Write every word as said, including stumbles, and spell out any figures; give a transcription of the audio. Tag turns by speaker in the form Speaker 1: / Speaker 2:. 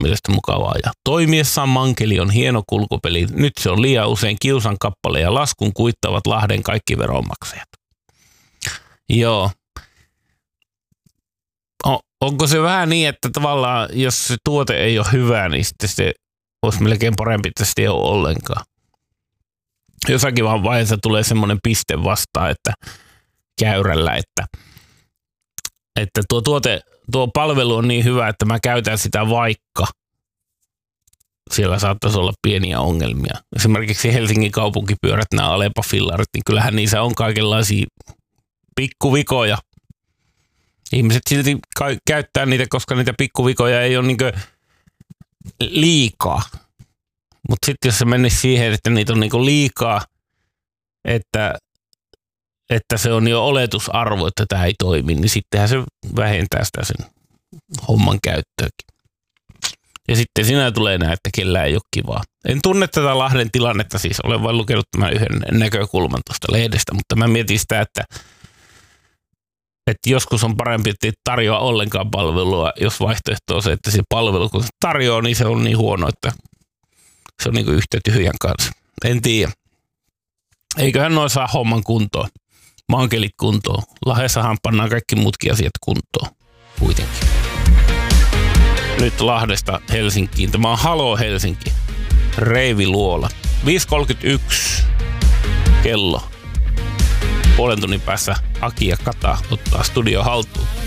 Speaker 1: mielestä mukavaa. Ja toimiessaan Mankeli on hieno kulkupeli. Nyt se on liian usein kiusan kappale ja laskun kuittavat Lahden kaikki veronmaksajat. Joo. O, onko se vähän niin, että tavallaan jos se tuote ei ole hyvä, niin sitten se olisi melkein parempi, että se ei ole ollenkaan. Jossakin vaan vaiheessa tulee semmoinen piste vastaan, että käyrällä, että, että tuo tuote, tuo palvelu on niin hyvä, että mä käytän sitä vaikka siellä saattaisi olla pieniä ongelmia. Esimerkiksi Helsingin kaupunkipyörät, nämä Alepa-fillarit, niin kyllähän niissä on kaikenlaisia pikkuvikoja. Ihmiset silti ka- käyttää niitä, koska niitä pikkuvikoja ei ole niinkö liikaa. Mutta sitten jos se menisi siihen, että niitä on niinku liikaa, että, että se on jo oletusarvo, että tämä ei toimi, niin sittenhän se vähentää sitä sen homman käyttöäkin. Ja sitten siinä tulee näin, että kellään ei ole kivaa. En tunne tätä Lahden tilannetta, siis olen vain lukenut tämän yhden näkökulman tuosta lehdestä, mutta mä mietin sitä, että, että joskus on parempi, että ei tarjoa ollenkaan palvelua, jos vaihtoehto on se, että se palvelu, kun se tarjoaa, niin se on niin huono, että se on niin kuin yhtä tyhjän kanssa. En tiedä. Eiköhän noin saa homman kuntoon. Mankelit kuntoon. Lahdessahan pannaan kaikki muutkin asiat kuntoon. Kuitenkin. Nyt Lahdesta Helsinkiin. Tämä on Halo Helsinki. Reivi Luola. viisi kolmekymmentäyksi kello. Puolen tunnin päässä Aki ja Kata ottaa studio haltuun.